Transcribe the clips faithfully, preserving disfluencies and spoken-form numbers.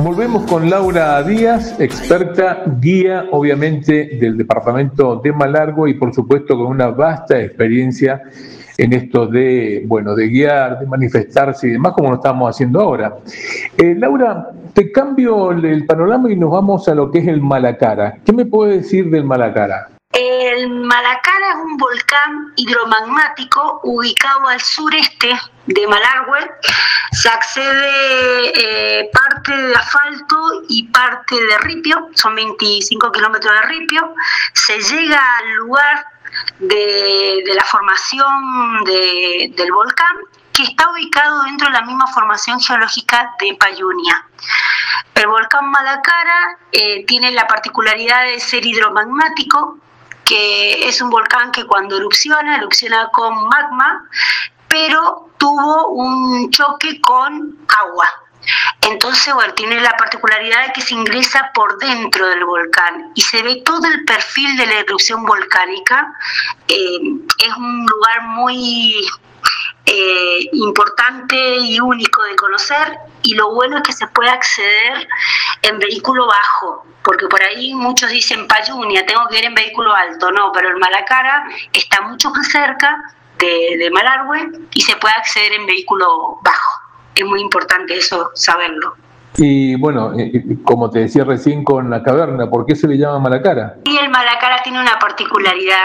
Volvemos con Laura Díaz, experta, guía obviamente del departamento de Malargüe y por supuesto con una vasta experiencia en esto de, bueno, de guiar, de manifestarse y demás, como lo estamos haciendo ahora. Eh, Laura, te cambio el panorama y nos vamos a lo que es el Malacara. ¿Qué me puedes decir del Malacara? El Malacara es un volcán hidromagmático ubicado al sureste de Malargüe. Se accede eh, parte de asfalto y parte de ripio, son veinticinco kilómetros de ripio. Se llega al lugar de, de la formación de, del volcán, que está ubicado dentro de la misma formación geológica de Payunia. El volcán Malacara eh, tiene la particularidad de ser hidromagmático, que es un volcán que cuando erupciona, erupciona con magma, pero tuvo un choque con agua. Entonces, bueno, tiene la particularidad de que se ingresa por dentro del volcán y se ve todo el perfil de la erupción volcánica. Eh, es un lugar muy eh, importante y único de conocer, y lo bueno es que se puede acceder en vehículo bajo, porque por ahí muchos dicen Payunia, tengo que ir en vehículo alto. No, pero el Malacara está mucho más cerca de, de Malargüe y se puede acceder en vehículo bajo. Es muy importante eso, saberlo. Y bueno, eh, como te decía recién con la caverna, ¿por qué se le llama Malacara? Y el Malacara tiene una particularidad.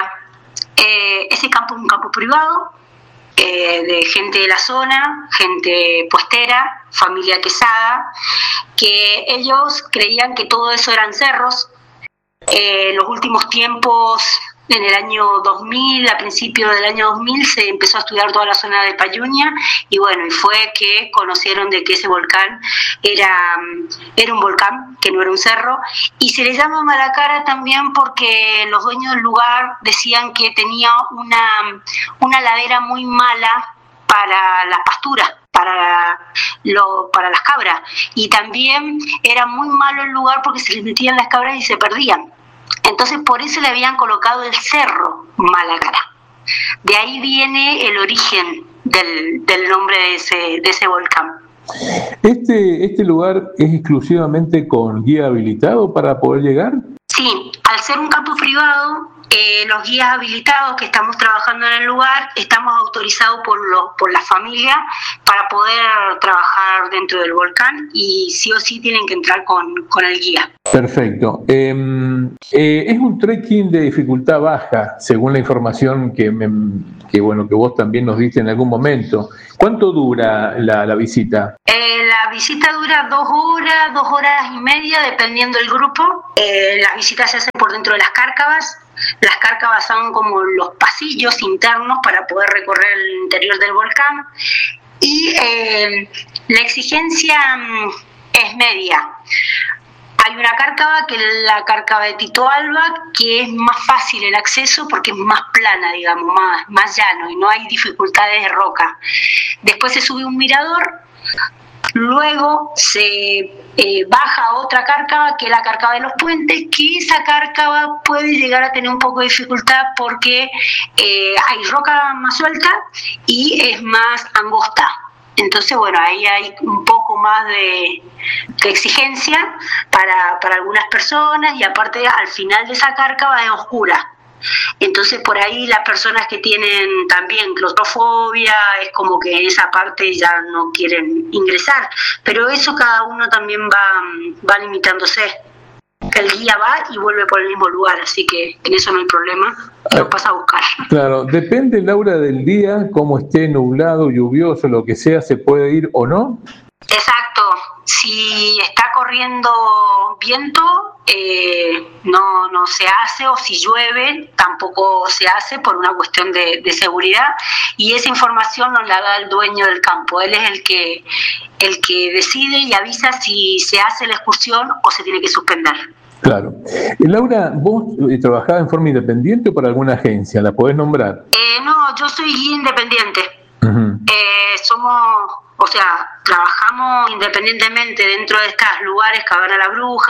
Eh, ese campo es un campo privado, eh, de gente de la zona, gente puestera, familia Quesada, que ellos creían que todo eso eran cerros. Eh, en los últimos tiempos, en el año dos mil, a principios del año dos mil, se empezó a estudiar toda la zona de Payunia, y bueno, y fue que conocieron de que ese volcán era, era un volcán, que no era un cerro, y se le llama Malacara también porque los dueños del lugar decían que tenía una, una ladera muy mala para las pasturas, para, lo, para las cabras, y también era muy malo el lugar porque se les metían las cabras y se perdían. Entonces por eso le habían colocado el cerro Malacara. De ahí viene el origen del, del nombre de ese, de ese volcán. ¿Este, ¿Este lugar es exclusivamente con guía habilitado para poder llegar? Sí, al ser un campo privado, eh, los guías habilitados que estamos trabajando en el lugar estamos autorizados por, los, por la familia para poder trabajar dentro del volcán, y sí o sí tienen que entrar con, con el guía. Perfecto. Eh, eh, es un trekking de dificultad baja, según la información que, me, que, bueno, que vos también nos diste en algún momento. ¿Cuánto dura la, la visita? Eh, la visita dura dos horas, dos horas y media, dependiendo del grupo. Eh, las visitas se hacen por dentro de las cárcavas. Las cárcavas son como los pasillos internos para poder recorrer el interior del volcán. Y eh, la exigencia mm, es media. Hay una cárcava, que es la cárcava de Tito Alba, que es más fácil el acceso porque es más plana, digamos, más, más llano, y no hay dificultades de roca. Después se sube un mirador, luego se eh, baja a otra cárcava, que es la cárcava de los puentes, que esa cárcava puede llegar a tener un poco de dificultad porque eh, hay roca más suelta y es más angosta. Entonces, bueno, ahí hay un poco más de, de exigencia para, para algunas personas, y aparte al final de esa cárcava es oscura. Entonces, por ahí las personas que tienen también claustrofobia, es como que en esa parte ya no quieren ingresar. Pero eso cada uno también va, va limitándose. El guía va y vuelve por el mismo lugar, así que en eso no hay problema, lo pasa a buscar. Claro, depende, Laura, del día, como esté nublado, lluvioso, lo que sea, ¿se puede ir o no? Exacto, si está corriendo viento, eh, no, no se hace, o si llueve, tampoco se hace por una cuestión de, de seguridad, y esa información nos la da el dueño del campo. Él es el que, el que decide y avisa si se hace la excursión o se tiene que suspender. Claro. Eh, Laura, ¿vos eh, trabajás en forma independiente o para alguna agencia? ¿La podés nombrar? Eh, no, yo soy guía independiente. Uh-huh. Eh, somos, o sea, trabajamos independientemente dentro de estos lugares: Caverna La Bruja,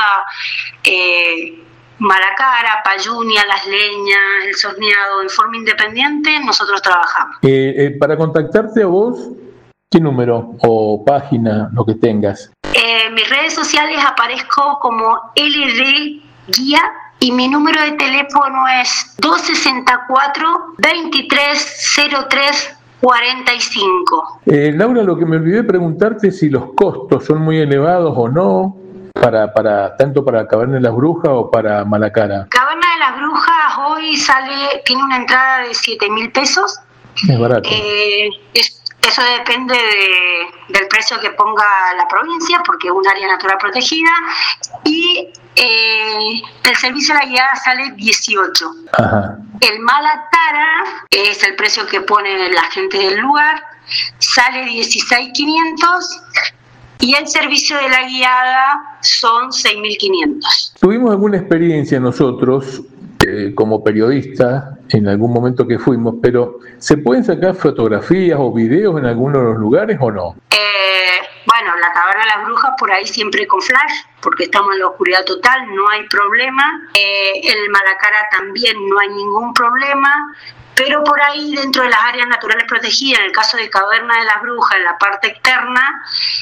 eh, Malacara, Payunia, Las Leñas, El Sorneado. En forma independiente nosotros trabajamos. Eh, eh, para contactarte a vos, ¿Qué número o página, lo que tengas? En mis redes sociales aparezco como L D Guía y mi número de teléfono es dos sesenta y cuatro, veintitrés cero tres cuarenta y cinco. Eh, Laura, lo que me olvidé preguntarte es si los costos son muy elevados o no, para, para tanto para Caverna de las Brujas o para Malacara. Caverna de las Brujas hoy sale, tiene una entrada de siete mil pesos. Es barato. Eh, es, eso depende de, del precio que ponga la provincia, porque es un área natural protegida, y eh, el servicio de la guiada sale dieciocho. Ajá. El Malacara, que es el precio que pone la gente del lugar, sale dieciséis mil quinientos y el servicio de la guiada son seis mil quinientos. Tuvimos alguna experiencia nosotros eh, como periodistas en algún momento que fuimos, pero ¿se pueden sacar fotografías o videos en algunos de los lugares o no? Eh, bueno, la Caverna de las Brujas por ahí siempre con flash, porque estamos en la oscuridad total, no hay problema. Eh, el Malacara también no hay ningún problema, pero por ahí dentro de las áreas naturales protegidas, en el caso de Caverna de las Brujas, en la parte externa,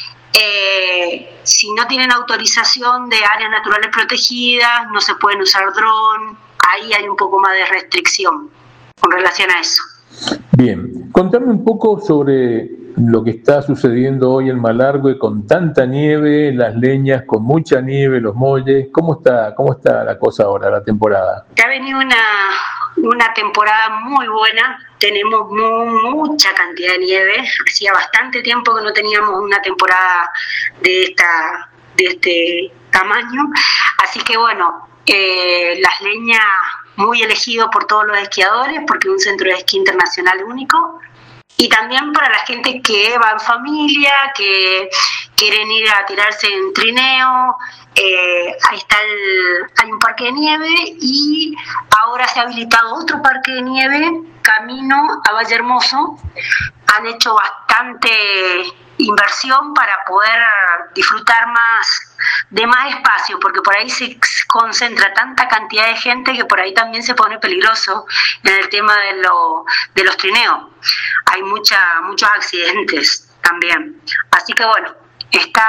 eh, si no tienen autorización de áreas naturales protegidas, no se pueden usar dron, ahí hay un poco más de restricción con relación a eso. Bien, contame un poco sobre lo que está sucediendo hoy en Malargüe con tanta nieve, las leñas con mucha nieve, los molles. ¿Cómo está, cómo está la cosa ahora, la temporada? Ha venido una, una temporada muy buena, tenemos mu, mucha cantidad de nieve, hacía bastante tiempo que no teníamos una temporada de, esta, de este tamaño, así que bueno, eh, las leñas muy elegido por todos los esquiadores porque es un centro de esquí internacional único, y también para la gente que va en familia, que quieren ir a tirarse en trineo. Eh, ahí está el, hay un parque de nieve y ahora se ha habilitado otro parque de nieve camino a Valle Hermoso. Han hecho bastante inversión para poder disfrutar más de más espacio, porque por ahí se concentra tanta cantidad de gente que por ahí también se pone peligroso en el tema de, lo, de los trineos. Hay mucha, muchos accidentes también. Así que bueno, está,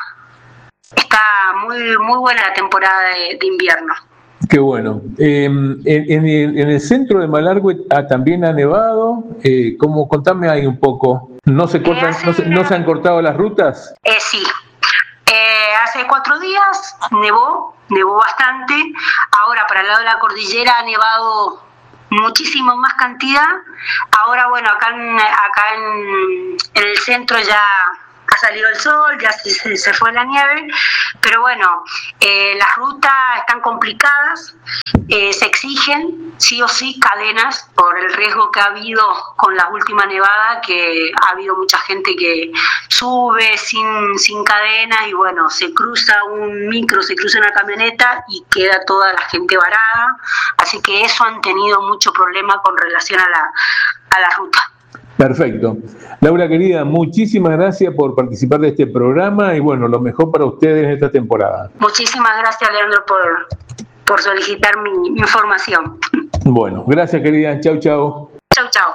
está muy, muy buena la temporada de, de invierno. Qué bueno. Eh, en, en, el, en el centro de Malargüe ah, también ha nevado. Eh, ¿cómo? Contame ahí un poco. ¿No se, cortan, no, se, ¿No se han cortado las rutas? Eh, sí. Eh, hace cuatro días nevó, nevó bastante. Ahora para el lado de la cordillera ha nevado muchísimo más cantidad. Ahora bueno, acá en, acá en, en el centro ya ha salido el sol, ya se, se fue la nieve, pero bueno, eh, las rutas están complicadas, eh, se exigen sí o sí cadenas por el riesgo que ha habido con la última nevada, que ha habido mucha gente que sube sin, sin cadenas y bueno, se cruza un micro, se cruza una camioneta y queda toda la gente varada, así que eso han tenido mucho problema con relación a la, a la ruta. Perfecto. Laura, querida, muchísimas gracias por participar de este programa y bueno, lo mejor para ustedes en esta temporada. Muchísimas gracias, Leandro, por, por solicitar mi, mi información. Bueno, gracias, querida. Chau, chau. Chau, chau.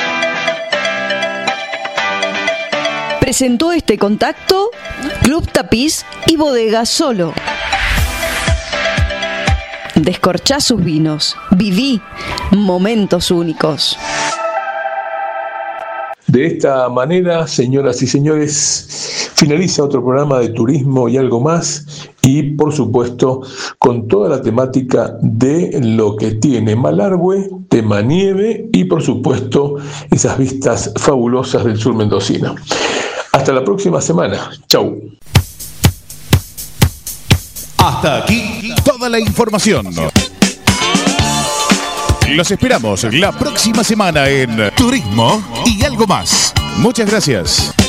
Presentó este contacto Club Tapiz y Bodega Solo. Descorchá sus vinos. Viví momentos únicos. De esta manera, señoras y señores, finaliza otro programa de turismo y algo más, y por supuesto con toda la temática de lo que tiene Malargüe, tema nieve y por supuesto esas vistas fabulosas del sur mendocino. Hasta la próxima semana. Chau. Hasta aquí toda la información. Los esperamos la próxima semana en Turismo y algo más. Muchas gracias.